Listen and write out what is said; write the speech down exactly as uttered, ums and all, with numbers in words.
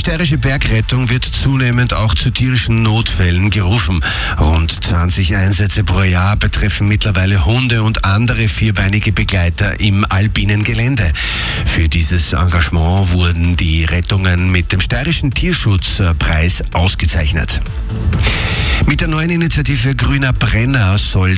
steirische Bergrettung wird zunehmend auch zu tierischen Notfällen gerufen. Rund zwanzig Einsätze pro Jahr betreffen mittlerweile Hunde und andere vierbeinige Begleiter im alpinen Gelände. Für dieses Engagement wurden die Rettungen mit dem Steirischen Tierschutzpreis ausgezeichnet. Mit der neuen Initiative Grüner Brenner soll